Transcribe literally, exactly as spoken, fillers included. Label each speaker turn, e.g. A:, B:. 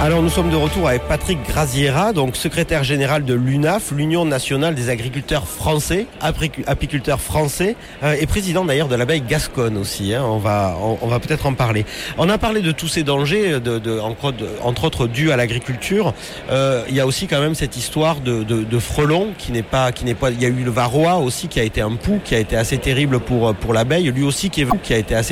A: Alors nous sommes de retour avec Patrick Graziera, donc secrétaire général de l'U N A F, l'Union nationale des agriculteurs français, apiculteurs français, euh, et président d'ailleurs de l'abeille gasconne aussi. Hein, on va, on, on va peut-être en parler. On a parlé de tous ces dangers, de, de, entre, de, entre autres dus à l'agriculture. Euh, il y a aussi quand même cette histoire de, de, de frelons qui n'est pas, qui n'est pas. Il y a eu le varroa aussi qui a été un pouls qui a été assez terrible pour pour l'abeille. Lui aussi qui est qui a été assez